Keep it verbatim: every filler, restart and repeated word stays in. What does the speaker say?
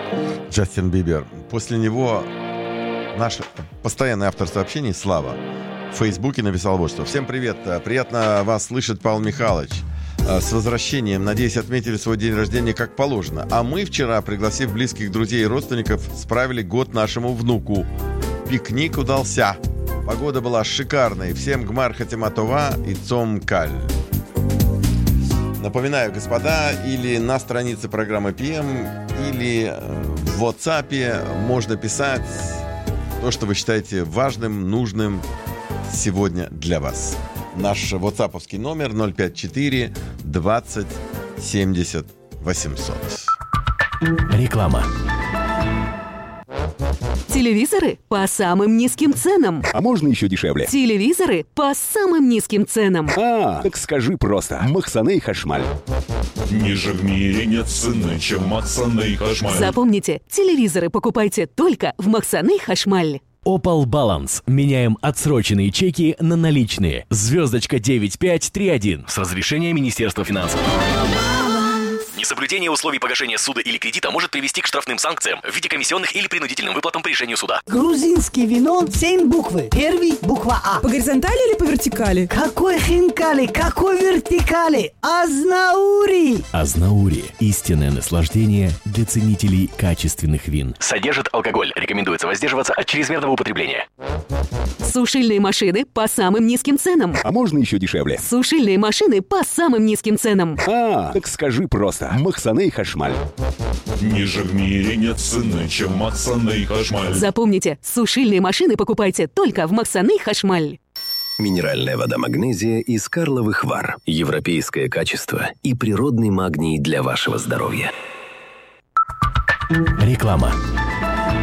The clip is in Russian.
Джастин Бибер. После него наш постоянный автор сообщений Слава в Фейсбуке написал вот что. Всем привет. Приятно вас слышать, Павел Михайлович. С возвращением. Надеюсь, отметили свой день рождения как положено. А мы вчера, пригласив близких друзей и родственников, справили год нашему внуку. Пикник удался. Погода была шикарной. Всем гмар хатиматова и цом каль. Напоминаю, господа, или на странице программы пи эм, или в WhatsApp можно писать то, что вы считаете важным, нужным сегодня для вас. Наш ватсаповский номер ноль пять четыре двадцать семьдесят восемьсот. Реклама. Телевизоры по самым низким ценам. А можно еще дешевле? Телевизоры по самым низким ценам. А, так скажи просто. Махсаней Хашмаль. Ниже в мире нет цены, чем Махсаней Хашмаль. Запомните, телевизоры покупайте только в Махсаней Хашмаль. Opal Balance. Меняем отсроченные чеки на наличные. Звездочка девять пять три один. С разрешения Министерства финансов. Несоблюдение условий погашения суда или кредита может привести к штрафным санкциям в виде комиссионных или принудительным выплатам по решению суда. Грузинский вино, семь буквы. Первый буква А. По горизонтали или по вертикали? Какой хинкали, какой вертикали? Азнаури. Азнаури. Истинное наслаждение для ценителей качественных вин. Содержит алкоголь. Рекомендуется воздерживаться от чрезмерного употребления. Сушильные машины по самым низким ценам. А можно еще дешевле? Сушильные машины по самым низким ценам. А, так скажи просто. Махсаней Хашмаль. Ниже в мире нет цены, чем Махсаней Хашмаль. Запомните, сушильные машины покупайте только в Махсаней Хашмаль. Минеральная вода «Магнезия» из Карловых Вар. Европейское качество и природный магний для вашего здоровья. Реклама.